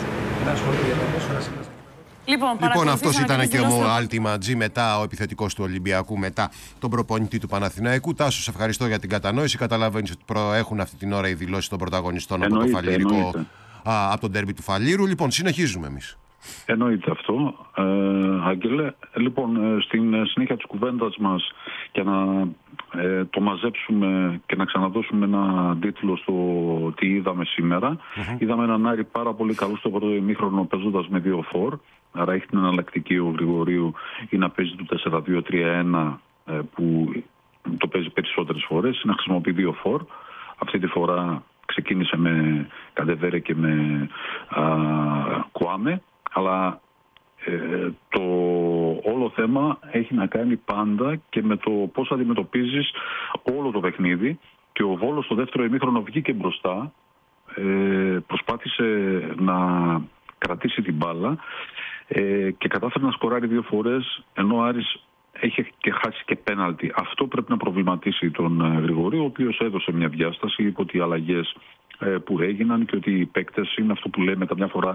Λοιπόν, αυτός ήταν και ο Ultima G, μετά ο επιθετικός του Ολυμπιακού, μετά τον προπονητή του Παναθηναϊκού. Τάσο, σε ευχαριστώ για την κατανόηση. Καταλαβαίνεις ότι προέχουν αυτή την ώρα οι δηλώσεις των πρωταγωνιστών από το Φαλιρικό, από τον ντέρμπι του Φαλήρου. Λοιπόν, συνεχίζουμε εμείς. Εννοείται αυτό, Άγγελε. Λοιπόν, στην συνέχεια της κουβέντας μας, για να το μαζέψουμε και να ξαναδώσουμε ένα τίτλο στο τι είδαμε σήμερα, είδαμε έναν Άρη πάρα πολύ καλό στο πρώτο ημίχρονο παίζοντας με 2 φορ. Άρα έχει την εναλλακτική ο Γρηγορίου ή να παίζει το 4-2-3-1 που το παίζει περισσότερες φορές, να χρησιμοποιεί 2 φορ. Αυτή τη φορά ξεκίνησε με Καντεβέρε και με Κουάμε, αλλά το όλο θέμα έχει να κάνει πάντα και με το πώς αντιμετωπίζεις όλο το παιχνίδι. Και ο Βόλος στο δεύτερο ημίχρονο βγήκε μπροστά, προσπάθησε να κρατήσει την μπάλα και κατάφερε να σκοράρει 2 φορές, ενώ ο Άρης έχει και χάσει και πέναλτι. Αυτό πρέπει να προβληματίσει τον Γρηγορίου, ο οποίος έδωσε μια διάσταση, είπε ότι οι αλλαγές που έγιναν και ότι οι παίκτες είναι αυτό που λέμε καμιά φορά,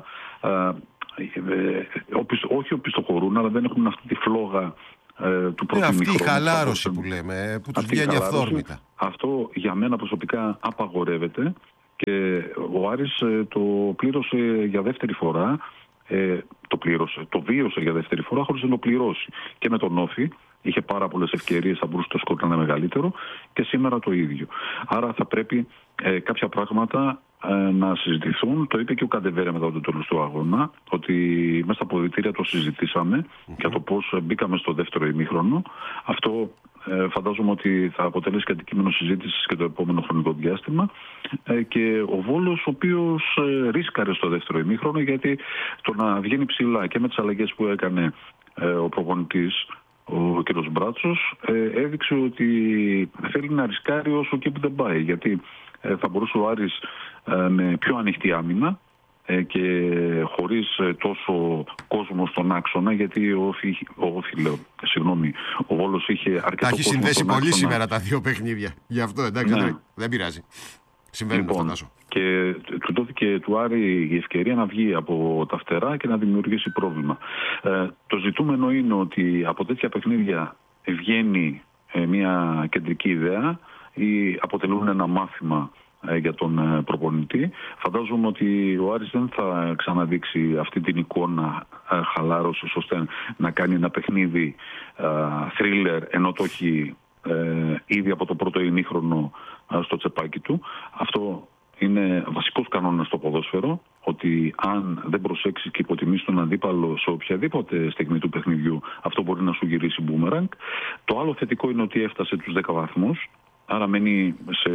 όχι οπισθοχωρούν, αλλά δεν έχουν αυτή τη φλόγα του πρώτου αυτή ημίχρονου. η χαλάρωση που λέμε, που τους βγαίνει αυθόρμητα. Αυτό για μένα προσωπικά απαγορεύεται και ο Άρης το πλήρωσε για δεύτερη φορά. Το βίωσε για δεύτερη φορά χωρίς να το πληρώσει. Και με τον Όφη είχε πάρα πολλές ευκαιρίες, θα μπορούσε το σκορ να είναι μεγαλύτερο, και σήμερα το ίδιο. Άρα θα πρέπει κάποια πράγματα να συζητηθούν. Το είπε και ο Καντεβέρε μετά το τέλος του αγώνα, ότι μέσα στα αποδυτήρια το συζητήσαμε για το πώς μπήκαμε στο δεύτερο ημίχρονο. Αυτό φαντάζομαι ότι θα αποτελέσει και αντικείμενο συζήτησης και το επόμενο χρονικό διάστημα. Και ο Βόλος, ο οποίος ρίσκαρε στο δεύτερο ημίχρονο, γιατί το να βγαίνει ψηλά και με τις αλλαγές που έκανε ο προπονητής, ο κ. Μπράτσος, έδειξε ότι θέλει να ρισκάρει όσο και που δεν πάει. Γιατί θα μπορούσε ο Άρης με πιο ανοιχτή άμυνα και χωρίς τόσο κόσμο στον άξονα, γιατί ο Βόλος είχε αρκετό κόσμο. Τα έχει συνδέσει πολύ σήμερα τα 2 παιχνίδια. Γι' αυτό εντάξει, δεν πειράζει. Συμβαίνει, λοιπόν, φαντάζομαι. Και του δόθηκε του Άρη η ευκαιρία να βγει από τα φτερά και να δημιουργήσει πρόβλημα. Το ζητούμενο είναι ότι από τέτοια παιχνίδια βγαίνει μια κεντρική ιδέα ή αποτελούν ένα μάθημα για τον προπονητή. Φαντάζομαι ότι ο Άρης δεν θα ξαναδείξει αυτή την εικόνα χαλάρωσης ώστε να κάνει ένα παιχνίδι thriller, ενώ το έχει ήδη από το πρώτο ημίχρονο στο τσεπάκι του. Αυτό είναι βασικός κανόνας στο ποδόσφαιρο, ότι αν δεν προσέξεις και υποτιμήσεις τον αντίπαλο σε οποιαδήποτε στιγμή του παιχνιδιού, αυτό μπορεί να σου γυρίσει μπούμεραγκ. Το άλλο θετικό είναι ότι έφτασε τους 10 βαθμούς, άρα μένει σε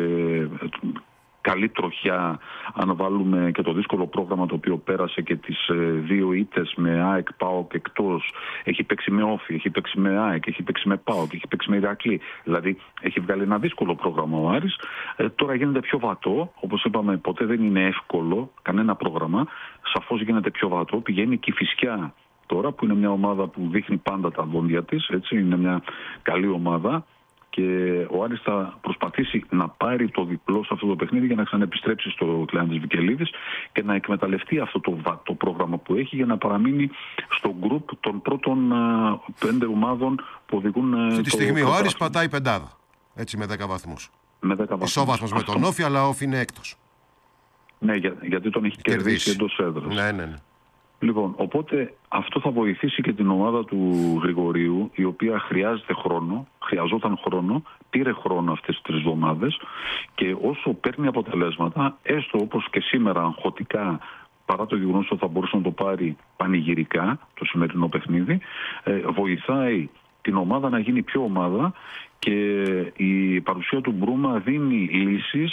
καλή τροχιά, αν βάλουμε και το δύσκολο πρόγραμμα το οποίο πέρασε και τις 2 ήττες με ΑΕΚ, ΠΑΟΚ εκτός. Έχει παίξει με Όφη, έχει παίξει με ΑΕΚ, έχει παίξει με ΠΑΟΚ, έχει παίξει με Ηρακλή. Δηλαδή έχει βγάλει ένα δύσκολο πρόγραμμα ο Άρης. Τώρα γίνεται πιο βατό, όπως είπαμε, ποτέ δεν είναι εύκολο κανένα πρόγραμμα. Σαφώς γίνεται πιο βατό, πηγαίνει και η Κηφισιά τώρα, που είναι μια ομάδα που δείχνει πάντα τα δόντια της, έτσι, είναι μια καλή ομάδα. Και ο Άρης θα προσπαθήσει να πάρει το διπλό σε αυτό το παιχνίδι για να ξαναεπιστρέψει στο Κλεάνθης Βικελίδης και να εκμεταλλευτεί αυτό το πρόγραμμα που έχει για να παραμείνει στο γκρουπ των πρώτων 5 ομάδων που οδηγούν. Αυτή τη στιγμή ο Άρης πατάει πεντάδα. Έτσι, με 10 βαθμούς. Ισόβαθμος με τον Όφη, αλλά ο Όφη είναι έκτος. Ναι, γιατί τον έχει κερδίσει εντός έδρας. Ναι. Λοιπόν, οπότε αυτό θα βοηθήσει και την ομάδα του Γρηγορίου, η οποία χρειαζόταν χρόνο, πήρε χρόνο αυτές τις 3 εβδομάδες, και όσο παίρνει αποτελέσματα, έστω όπως και σήμερα αγχωτικά, παρά το γεγονός ότι θα μπορούσε να το πάρει πανηγυρικά το σημερινό παιχνίδι, βοηθάει την ομάδα να γίνει πιο ομάδα, και η παρουσία του Μπρούμα δίνει λύσεις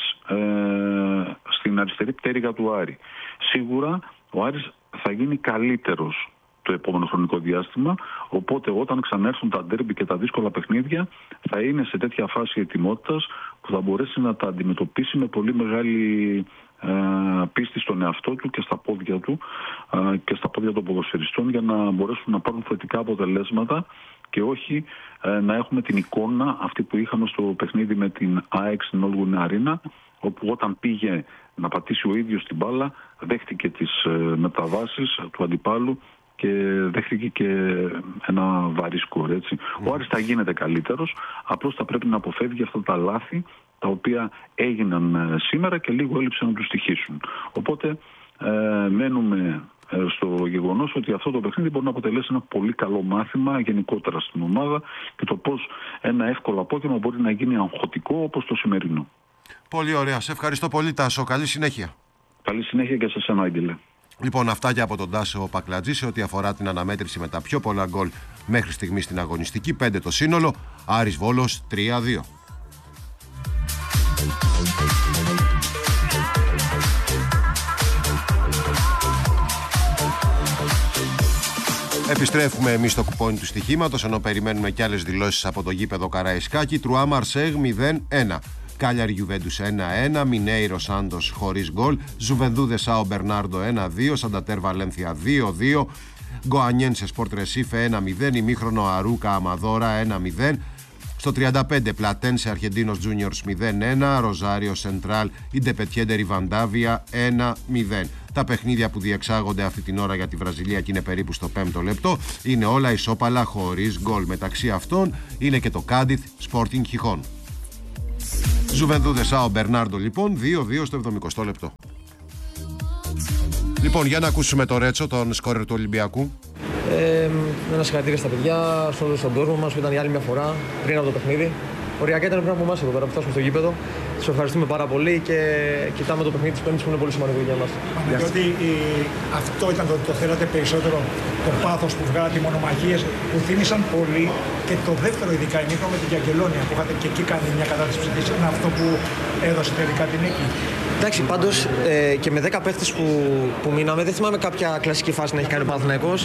στην αριστερή πτέρυγα του Άρη. Σίγουρα ο Άρης θα γίνει καλύτερος το επόμενο χρονικό διάστημα, οπότε όταν ξανέρθουν τα ντέρμπι και τα δύσκολα παιχνίδια θα είναι σε τέτοια φάση ετοιμότητας που θα μπορέσει να τα αντιμετωπίσει με πολύ μεγάλη πίστη στον εαυτό του και στα πόδια του και στα πόδια των ποδοσφαιριστών, για να μπορέσουν να πάρουν θετικά αποτελέσματα και όχι να έχουμε την εικόνα αυτή που είχαμε στο παιχνίδι με την ΑΕΚ στην Όλγουνε Αρίνα, όπου όταν πήγε να πατήσει ο ίδιος την μπάλα δέχτηκε τις μεταβάσεις του αντιπάλου και δέχτηκε και ένα βαρύ σκορ, έτσι. Ο Άρης θα γίνεται καλύτερος, απλώς θα πρέπει να αποφεύγει αυτά τα λάθη τα οποία έγιναν σήμερα και λίγο έλειψε να τους στοιχήσουν. Οπότε μένουμε στο γεγονός ότι αυτό το παιχνίδι μπορεί να αποτελέσει ένα πολύ καλό μάθημα γενικότερα στην ομάδα και το πώς ένα εύκολο απόγευμα μπορεί να γίνει αγχωτικό όπως το σημερινό. Πολύ ωραία. Σε ευχαριστώ πολύ, Τάσο. Καλή συνέχεια. Καλή συνέχεια και σε εσένα, Άγγελε. Λοιπόν, αυτά και από τον Τάσο Πακλατζή σε ό,τι αφορά την αναμέτρηση με τα πιο πολλά γκολ μέχρι στιγμή στην αγωνιστική. 5 το σύνολο. Άρης Βόλος 3-2. Επιστρέφουμε εμείς στο κουπόνι του στοιχήματος, ενώ περιμένουμε και άλλες δηλώσεις από το γήπεδο Καραϊσκάκη. Τρουά Μαρσέγ 0-1. Κάλιαρη Γιουβέντους 1-1. Μινέιρο Σάντος χωρίς γκολ. Ζουβενδούδε Σάο Μπερνάρντο 1-2. Σαντατέρ Βαλένθια 2-2. Γκοανιένσε Σπορτ Ρεσίφε 1-0. Ημίχρονο Αρούκα Αμαδόρα 1-0. Στο 35 Πλατένσε Αρχεντίνος Τζούνιορς 0-1. Ροζάριο Σεντράλ Ιντεπετιέντε Ριβαντάβια 1-0. Τα παιχνίδια που διεξάγονται αυτή την ώρα για τη Βραζιλία και είναι περίπου στο 5ο λεπτό είναι όλα ισόπαλα χωρίς γκολ. Μεταξύ αυτών είναι και το Κάντιθ Sporting Χιχών. Ζουβενδούδε Σάο Μπερνάρντο λοιπόν 2-2 στο 70ο λεπτό. Λοιπόν, για να ακούσουμε το Ρέτσο, τον σκόρερ του Ολυμπιακού. Ένα συγχαρητήρια στα παιδιά, σε όλο τον κόσμο μας που ήταν η άλλη μια φορά πριν από το παιχνίδι. Οριακά ήταν πριν από εμάς εδώ πέρα που φτάσουμε στο γήπεδο. Σας ευχαριστούμε πάρα πολύ και κοιτάμε το παιχνίδι της Πέμπτης που είναι πολύ σημαντικό για μας. Διότι αυτό ήταν το θέλατε περισσότερο, το πάθος που βγάλατε, οι μονομαχίες που θύμισαν πολύ και το δεύτερο ειδικά ημίχρονο με την Γιαγγελόνια που είχατε και εκεί κάνει μια κατάσταση ψυχής. Είναι αυτό που έδωσε τελικά την νίκη. Εντάξει, πάντως και με 10 παίχτες που μείναμε, δεν θυμάμαι κάποια κλασική φάση να έχει κάνει ο Παναθηναϊκός.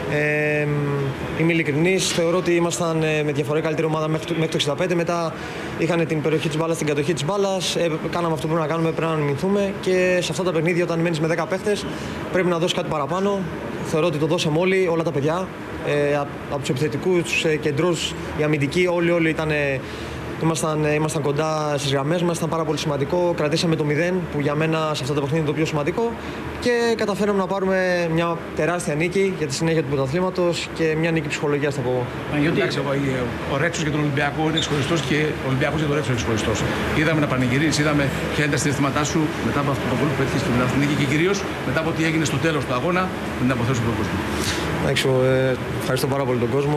Είμαι ειλικρινής, θεωρώ ότι ήμασταν με διαφορά καλύτερη ομάδα μέχρι το 65. Μετά είχαν την περιοχή της μπάλας, την κατοχή της μπάλας. Κάναμε αυτό που πρέπει να κάνουμε, πρέπει να αμυνθούμε. Και σε αυτά τα παιχνίδια, όταν μένεις με 10 παίχτες, πρέπει να δώσεις κάτι παραπάνω. Θεωρώ ότι το δώσαμε όλοι, όλα τα παιδιά. Από τους επιθετικούς, τους κεντρούς, οι αμυντικοί, όλοι ήμασταν κοντά στις γραμμές μας, ήταν πάρα πολύ σημαντικό. Κρατήσαμε το 0 που για μένα σε αυτά τα παιχνίδια είναι το πιο σημαντικό και καταφέραμε να πάρουμε μια τεράστια νίκη για τη συνέχεια του πρωταθλήματος και μια νίκη ψυχολογίας θα πω. Εντάξει, ο Ρέτσος για τον Ολυμπιακό είναι ξεχωριστός και ο Ολυμπιακός για τον Ρέτσο είναι ξεχωριστός. Είδαμε να πανηγυρίζεις, είδαμε ποια είναι τα συναισθήματά σου μετά από αυτό το γκολ που πέτυχες στην νίκη και κυρίως μετά από τι έγινε στο τέλος του αγώνα με την αποθέωση του κόσμου. Εντάξει, ευχαριστώ πάρα πολύ τον κόσμο.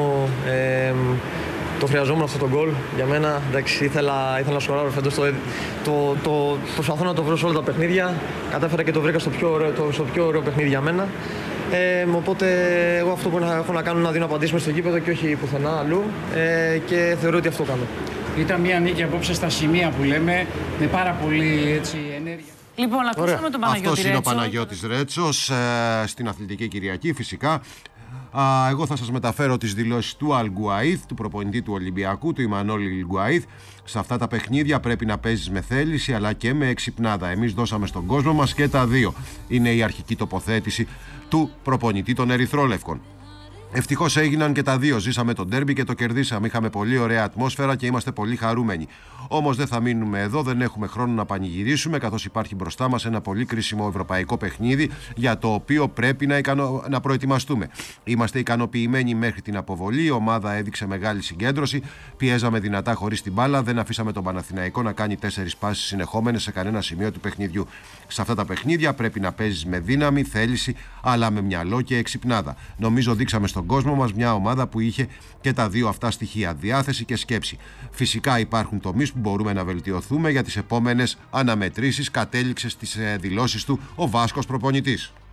Το χρειαζόμουν αυτό το γκολ για μένα. Εντάξει, ήθελα να σκοράρω φέτος. Προσπαθώ να το βρω σε όλα τα παιχνίδια. Κατάφερα και το βρήκα στο πιο ωραίο παιχνίδι για μένα. Οπότε εγώ αυτό που έχω να κάνω είναι να δίνω απαντήσεις μες στο γήπεδο και όχι πουθενά αλλού. Και θεωρώ ότι αυτό κάνω. Ήταν μια νίκη απόψε στα σημεία που λέμε με πάρα πολύ ενέργεια. Λοιπόν, ακούσαμε τον Παναγιώτη Ρέτσο. Αυτός είναι ο Παναγιώτης Ρέτσος στην Αθλητική Κυριακή φυσικά. Εγώ θα σας μεταφέρω τις δηλώσεις του Αλγκουαΐθ, του προπονητή του Ολυμπιακού, του Ιμανόλη Αλγκουαΐθ. Σε αυτά τα παιχνίδια πρέπει να παίζεις με θέληση αλλά και με εξυπνάδα. Εμείς δώσαμε στον κόσμο μας και τα δύο. Είναι η αρχική τοποθέτηση του προπονητή των Ερυθρόλευκων. Ευτυχώς έγιναν και τα δύο. Ζήσαμε το ντέρμπι και το κερδίσαμε. Είχαμε πολύ ωραία ατμόσφαιρα και είμαστε πολύ χαρούμενοι. Όμως δεν θα μείνουμε εδώ, δεν έχουμε χρόνο να πανηγυρίσουμε, καθώς υπάρχει μπροστά μας ένα πολύ κρίσιμο ευρωπαϊκό παιχνίδι για το οποίο πρέπει να προετοιμαστούμε. Είμαστε ικανοποιημένοι μέχρι την αποβολή. Η ομάδα έδειξε μεγάλη συγκέντρωση. Πιέζαμε δυνατά χωρίς την μπάλα. Δεν αφήσαμε τον Παναθηναϊκό να κάνει 4 πάσεις συνεχόμενες σε κανένα σημείο του παιχνιδιού. Σε αυτά τα παιχνίδια πρέπει να παίζεις με δύναμη, θέληση, αλλά με μυαλό και εξυπνάδα. Νομίζω δείξαμε στον κόσμο μας μια ομάδα που είχε και τα δύο αυτά στοιχεία, διάθεση και σκέψη. Φυσικά υπάρχουν τομείς που μπορούμε να βελτιωθούμε για τις επόμενες αναμετρήσεις, κατέληξε στις δηλώσεις του ο Βάσκος προπονητής.